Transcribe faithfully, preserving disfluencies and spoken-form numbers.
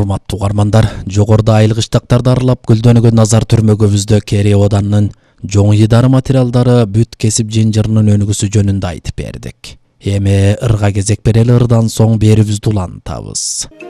урматтуу угармандар, жогоруда айылгычтактарды аралап гүлдөнөгөн Назар түрмөгүбүздө Керей Оданынын жоң йыдары материалдары бүт кесип жынжырынын өнүгүүсү жөнүндө айтып бердик. Эми ырга кезек берели, ырдан соң берүүбүздү улантабыз.